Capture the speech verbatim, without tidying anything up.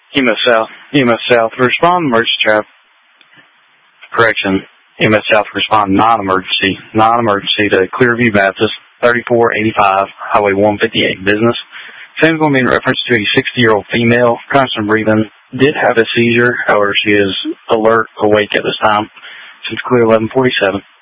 E M S South. E M S South. Respond emergency traffic. Correction. E M S South respond non-emergency. Non-emergency to Clearview Baptist, thirty-four eighty-five, Highway one fifty-eight, business. Same going to be in reference to a sixty-year-old female, constant breathing, did have a seizure. However, she is alert, awake at this time. Since clear eleven forty-seven.